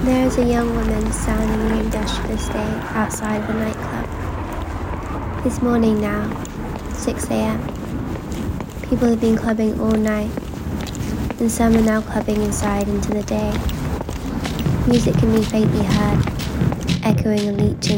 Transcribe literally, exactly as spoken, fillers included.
There is a young woman standing in the industrialist day outside of a nightclub. It's morning now, six a.m. People have been clubbing all night, and some are now clubbing inside into the day. Music can be faintly heard, echoing and leaching